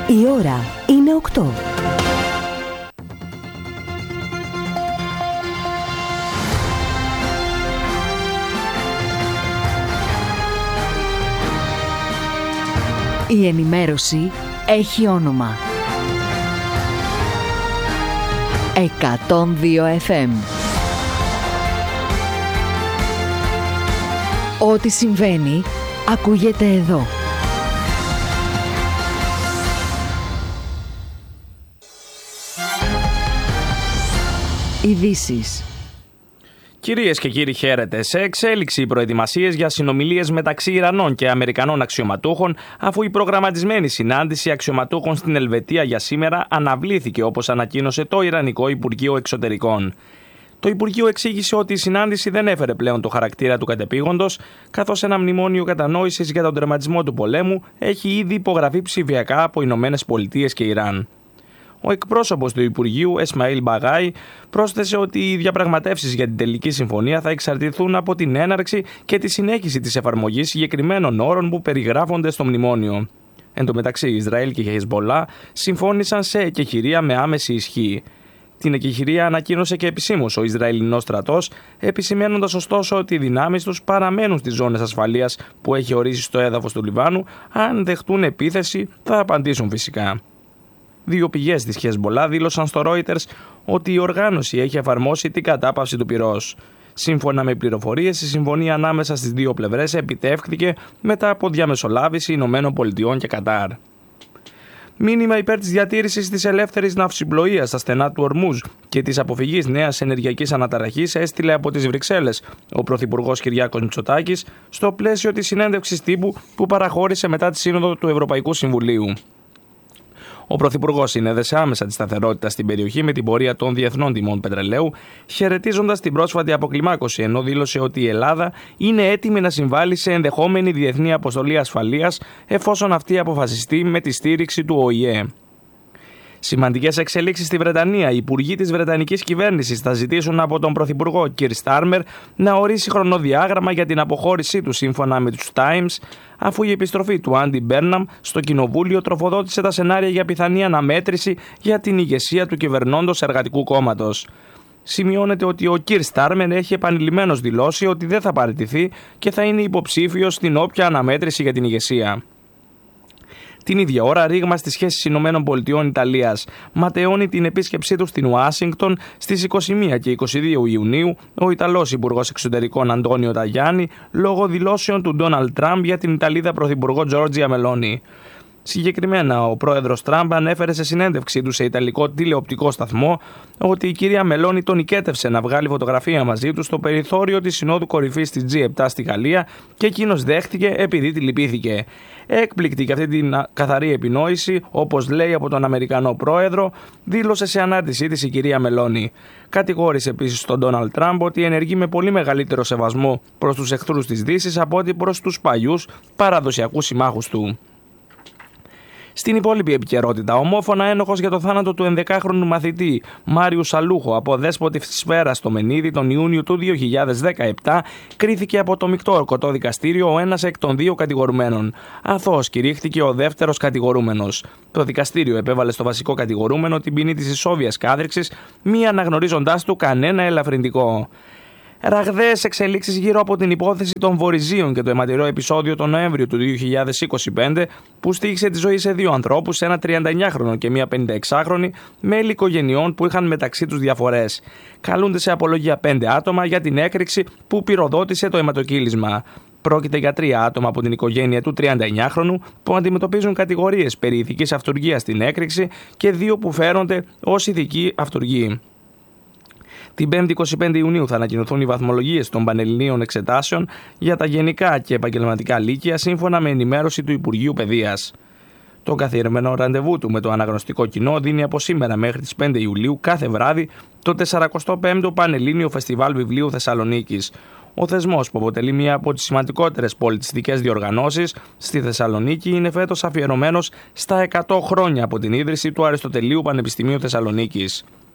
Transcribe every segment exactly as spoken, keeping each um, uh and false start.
Η ώρα είναι οκτώ. Η ενημέρωση έχει όνομα. εκατόν δύο εφ εμ. Ό,τι συμβαίνει, ακούγεται εδώ. Ειδήσεις. Κυρίες και κύριοι, χαίρετε. Σε εξέλιξη οι προετοιμασίες για συνομιλίες μεταξύ Ιρανών και Αμερικανών αξιωματούχων, αφού η προγραμματισμένη συνάντηση αξιωματούχων στην Ελβετία για σήμερα αναβλήθηκε, όπως ανακοίνωσε το Ιρανικό Υπουργείο Εξωτερικών. Το Υπουργείο εξήγησε ότι η συνάντηση δεν έφερε πλέον το χαρακτήρα του κατεπήγοντος, καθώς ένα μνημόνιο κατανόησης για τον τερματισμό του πολέμου έχει ήδη υπογραφεί ψηφιακά από Ηνωμένες Πολιτείες και Ιράν. Ο εκπρόσωπος του Υπουργείου, Εσμαήλ Μπαγάη, πρόσθεσε ότι οι διαπραγματεύσεις για την τελική συμφωνία θα εξαρτηθούν από την έναρξη και τη συνέχιση της εφαρμογής συγκεκριμένων όρων που περιγράφονται στο μνημόνιο. Εν τω μεταξύ, Ισραήλ και Χεσμπολά συμφώνησαν σε εκεχηρία με άμεση ισχύ. Την εκεχηρία ανακοίνωσε και επισήμως ο Ισραηλινός στρατός, επισημαίνοντας ωστόσο ότι οι δυνάμεις τους παραμένουν στις ζώνες ασφαλείας που έχει ορίσει στο έδαφος του Λιβάνου. Αν δεχτούν επίθεση, θα απαντήσουν φυσικά. Δύο πηγές της Χεσμπολά δήλωσαν στο Reuters ότι η οργάνωση έχει εφαρμόσει την κατάπαυση του πυρός. Σύμφωνα με πληροφορίες, η συμφωνία ανάμεσα στις δύο πλευρές επιτεύχθηκε μετά από διαμεσολάβηση Ηνωμένων Πολιτειών και Κατάρ. Μήνυμα υπέρ της διατήρησης της ελεύθερης ναυσιπλοείας στα στενά του Ορμούζ και της αποφυγής νέας ενεργειακής αναταραχής έστειλε από τις Βρυξέλλες ο Πρωθυπουργός Κυριάκος Μητσοτάκης στο πλαίσιο της συνέντευξης τύπου που παραχώρησε μετά τη Σύνοδο του Ευρωπαϊκού Συμβουλίου. Ο Πρωθυπουργός συνέδεσε άμεσα τη σταθερότητα στην περιοχή με την πορεία των διεθνών τιμών πετρελαίου, χαιρετίζοντας την πρόσφατη αποκλιμάκωση, ενώ δήλωσε ότι η Ελλάδα είναι έτοιμη να συμβάλλει σε ενδεχόμενη διεθνή αποστολή ασφαλείας, εφόσον αυτή αποφασιστεί με τη στήριξη του Ο Η Ε. Σημαντικές εξελίξεις στη Βρετανία. Οι υπουργοί της Βρετανικής κυβέρνησης θα ζητήσουν από τον Πρωθυπουργό Κιρ Στάρμερ να ορίσει χρονοδιάγραμμα για την αποχώρησή του, σύμφωνα με τους Times, αφού η επιστροφή του Άντι Μπέρναμ στο Κοινοβούλιο τροφοδότησε τα σενάρια για πιθανή αναμέτρηση για την ηγεσία του κυβερνώντος Εργατικού Κόμματος. Σημειώνεται ότι ο Κιρ Στάρμερ έχει επανειλημμένως δηλώσει ότι δεν θα παραιτηθεί και θα είναι υποψήφιος στην όποια αναμέτρηση για την ηγεσία. Την ίδια ώρα, ρήγμα στις σχέσεις Ηνωμένων Πολιτειών Ιταλίας ματαιώνει την επίσκεψή του στην Ουάσιγκτον στις είκοσι μία και είκοσι δύο Ιουνίου ο Ιταλός Υπουργός Εξωτερικών Αντώνιο Ταγιάννη λόγω δηλώσεων του Ντόναλντ Τραμπ για την Ιταλίδα Πρωθυπουργό Τζόρτζια Μελόνι. Συγκεκριμένα, ο πρόεδρος Τραμπ ανέφερε σε συνέντευξή του σε ιταλικό τηλεοπτικό σταθμό ότι η κυρία Μελόνι τον οικέτευσε να βγάλει φωτογραφία μαζί του στο περιθώριο της Συνόδου Κορυφής της τζι επτά στη Γαλλία και εκείνος δέχτηκε επειδή τη λυπήθηκε. Έκπληκτη και αυτή την καθαρή επινόηση, όπως λέει από τον Αμερικανό πρόεδρο, δήλωσε σε ανάρτησή της η κυρία Μελόνι. Κατηγόρησε επίσης τον Ντόναλντ Τραμπ ότι ενεργεί με πολύ μεγαλύτερο σεβασμό προς τους εχθρούς της Δύσης από ότι προς τους παλιούς παραδοσιακούς συμμάχους του. Στην υπόλοιπη επικαιρότητα, ομόφωνα ένοχος για το θάνατο του ενδεκάχρονου μαθητή Μάριου Σαλούχο από δέσποτη σφαίρα στο Μενίδη τον Ιούνιο του δύο χιλιάδες δεκαεπτά, κρίθηκε από το μεικτό ορκωτό δικαστήριο ο ένας εκ των δύο κατηγορουμένων. Αθώος κηρύχθηκε ο δεύτερος κατηγορούμενος. Το δικαστήριο επέβαλε στο βασικό κατηγορούμενο την ποινή της ισόβιας κάθριξης, μη αναγνωρίζοντάς του κανένα ελαφρυντικό. Ραγδαίες εξελίξεις γύρω από την υπόθεση των Βορειζίων και το αιματηρό επεισόδιο τον Νοέμβριο του δύο χιλιάδες είκοσι πέντε που στοίχησε τη ζωή σε δύο ανθρώπους, ένα τριανταεννιάχρονο και μία πενηνταεξάχρονη, μέλη οικογενειών που είχαν μεταξύ τους διαφορές. Καλούνται σε απολογία πέντε άτομα για την έκρηξη που πυροδότησε το αιματοκύλισμα. Πρόκειται για τρία άτομα από την οικογένεια του τριανταεννιάχρονου που αντιμετωπίζουν κατηγορίες περί ηθικής αυτουργίας στην έκρηξη και δύο που φέρονται ως ηθικοί αυτουργοί. Την πέμπτη εικοστή πέμπτη Ιουνίου θα ανακοινωθούν οι βαθμολογίες των πανελληνίων εξετάσεων για τα γενικά και επαγγελματικά λύκεια σύμφωνα με ενημέρωση του Υπουργείου Παιδείας. Το καθιερωμένο ραντεβού του με το αναγνωστικό κοινό δίνει από σήμερα μέχρι τις πέντε Ιουλίου κάθε βράδυ το σαρανταπέμπτο Πανελλήνιο Φεστιβάλ Βιβλίου Θεσσαλονίκης. Ο θεσμός, που αποτελεί μία από τις σημαντικότερες πολιτιστικές διοργανώσεις στη Θεσσαλονίκη, είναι φέτος αφιερωμένος στα εκατό χρόνια από την ίδρυση του Αριστοτελείου Πανεπιστημίου Θεσσαλονίκης.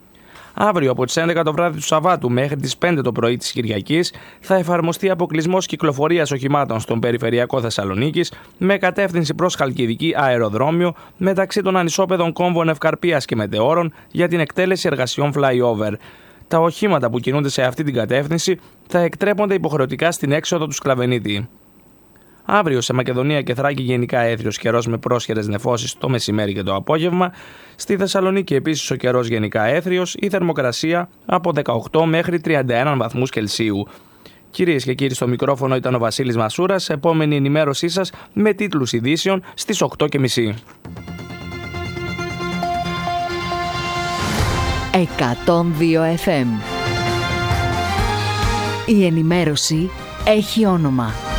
Αύριο από τις έντεκα το βράδυ του Σαββάτου μέχρι τις πέντε το πρωί της Κυριακής θα εφαρμοστεί αποκλεισμός κυκλοφορίας οχημάτων στον περιφερειακό Θεσσαλονίκης με κατεύθυνση προς Χαλκιδική αεροδρόμιο μεταξύ των ανισόπεδων κόμβων Ευκαρπίας και Μετεώρων για την εκτέλεση εργασιών flyover. Τα οχήματα που κινούνται σε αυτή την κατεύθυνση θα εκτρέπονται υποχρεωτικά στην έξοδο του Σκλαβενίτη. Αύριο σε Μακεδονία και Θράκη γενικά έθριος καιρός με πρόσχερες νεφώσεις το μεσημέρι και το απόγευμα. Στη Θεσσαλονίκη επίσης ο καιρός γενικά έθριος, η θερμοκρασία από δεκαοκτώ μέχρι τριάντα ένα βαθμούς Κελσίου. Κυρίες και κύριοι, στο μικρόφωνο ήταν ο Βασίλης Μασούρας. Επόμενη ενημέρωσή σας με τίτλους ειδήσεων στις οκτώ και μισή. εκατόν δύο εφ εμ. Η ενημέρωση έχει όνομα.